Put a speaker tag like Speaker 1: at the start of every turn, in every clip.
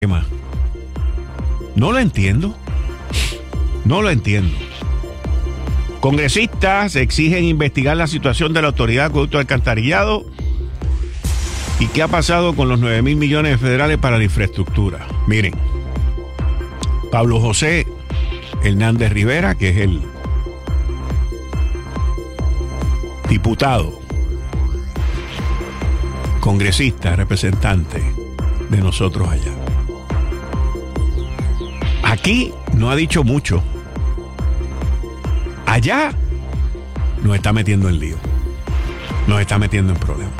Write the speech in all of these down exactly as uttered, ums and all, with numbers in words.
Speaker 1: No lo entiendo. No lo entiendo. Congresistas exigen investigar la situación de la Autoridad de Acueducto y Alcantarillado y qué ha pasado con los nueve mil millones federales para la infraestructura. Miren, Pablo José Hernández Rivera, que es el diputado, congresista, representante de nosotros allá, aquí no ha dicho mucho. Allá nos está metiendo en lío. Nos está metiendo en problemas.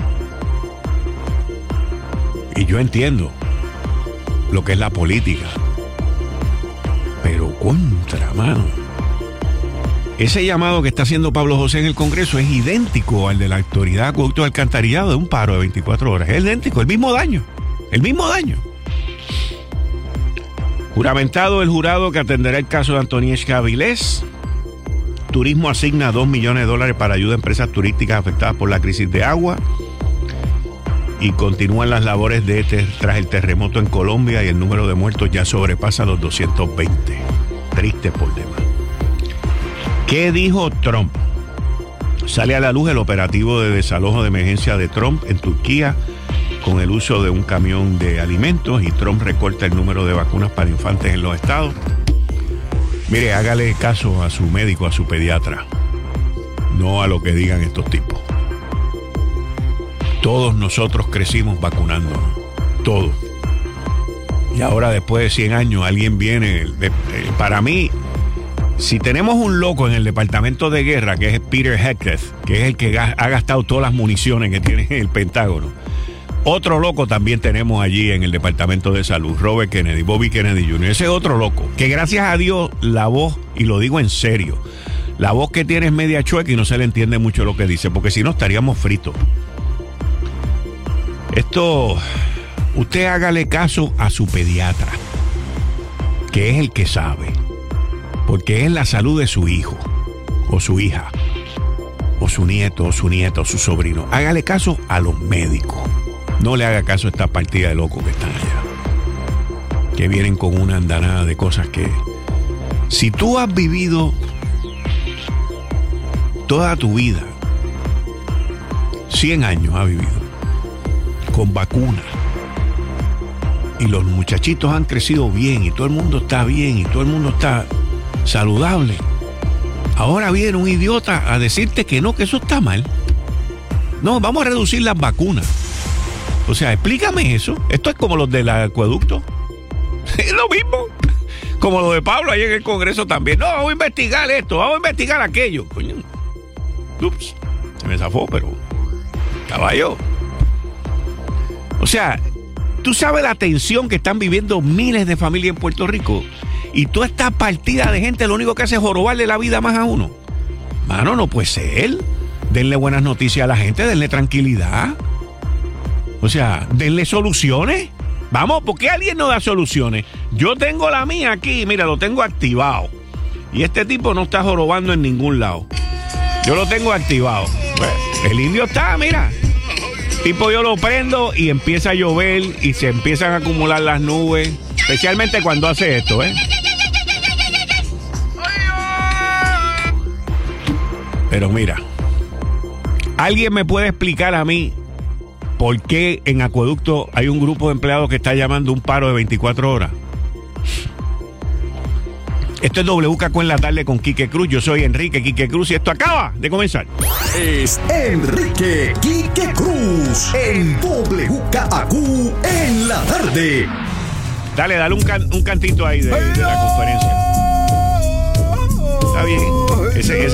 Speaker 1: Y yo entiendo lo que es la política. Pero contra, mano. Ese llamado que está haciendo Pablo José en el Congreso es idéntico al de la Autoridad de Acueducto y Alcantarillado de un paro de veinticuatro horas. Es idéntico, el mismo daño. El mismo daño. Juramentado el jurado que atenderá el caso de Antonieshka Avilés. Turismo asigna dos millones de dólares para ayuda a empresas turísticas afectadas por la crisis de agua. Y continúan las labores de ter- tras el terremoto en Colombia y el número de muertos ya sobrepasa los doscientos veinte. Triste problema. ¿Qué dijo Trump? Sale a la luz el operativo de desalojo de emergencia de Trump en Turquía con el uso de un camión de alimentos, y Trump recorta el número de vacunas para infantes en los estados. Mire, hágale caso a su médico, a su pediatra, no a lo que digan estos tipos. Todos nosotros crecimos vacunándonos, todos. Y ahora, después de cien años, alguien viene. De, eh, para mí, si tenemos un loco en el Departamento de Guerra, que es Peter Hegseth, que es el que ga- ha gastado todas las municiones que tiene el Pentágono, otro loco también tenemos allí en el Departamento de Salud, Robert Kennedy, Bobby Kennedy junior Ese otro loco, que gracias a Dios la voz, y lo digo en serio, la voz que tiene es media chueca y no se le entiende mucho lo que dice, porque si no estaríamos fritos. Esto, usted hágale caso a su pediatra, que es el que sabe, porque es la salud de su hijo, o su hija, o su nieto, o su nieta, o su sobrino. Hágale caso a los médicos. No le haga caso a esta partida de locos que están allá, que vienen con una andanada de cosas que... Si tú has vivido toda tu vida, cien años has vivido, con vacuna, y los muchachitos han crecido bien, y todo el mundo está bien, y todo el mundo está saludable, ahora viene un idiota a decirte que no, que eso está mal. No, vamos a reducir las vacunas. O sea, explícame eso. Esto es como los del acueducto. Es lo mismo. Como lo de Pablo ahí en el Congreso también. No, vamos a investigar esto, vamos a investigar aquello. Coño. Ups, se me zafó, pero... Caballo. O sea, tú sabes la tensión que están viviendo miles de familias en Puerto Rico. Y toda esta partida de gente lo único que hace es jorobarle la vida más a uno. Mano, no puede ser. Denle buenas noticias a la gente, denle tranquilidad. O sea, denle soluciones. Vamos, ¿por qué alguien no da soluciones? Yo tengo la mía aquí, mira, lo tengo activado. Y este tipo no está jorobando en ningún lado. Yo lo tengo activado. Pues, el indio está, mira. Tipo, yo lo prendo y empieza a llover y se empiezan a acumular las nubes. Especialmente cuando hace esto, ¿eh? Pero mira, ¿alguien me puede explicar a mí por qué en Acueducto hay un grupo de empleados que está llamando un paro de veinticuatro horas? Esto es W K Q en la tarde con Quique Cruz. Yo soy Enrique Quique Cruz y esto acaba de comenzar.
Speaker 2: Es Enrique Quique Cruz en W K Q en la tarde.
Speaker 1: Dale, dale un, can, un cantito ahí de, de la conferencia. Está bien. Ese, ese